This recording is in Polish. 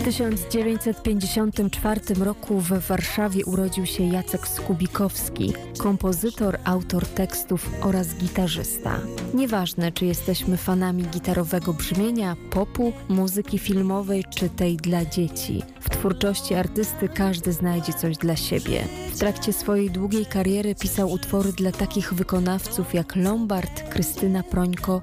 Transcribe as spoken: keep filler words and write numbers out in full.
W tysiąc dziewięćset pięćdziesiątym czwartym roku w Warszawie urodził się Jacek Skubikowski, kompozytor, autor tekstów oraz gitarzysta. Nieważne, czy jesteśmy fanami gitarowego brzmienia, popu, muzyki filmowej czy tej dla dzieci. W twórczości artysty każdy znajdzie coś dla siebie. W trakcie swojej długiej kariery pisał utwory dla takich wykonawców jak Lombard, Krystyna Prońko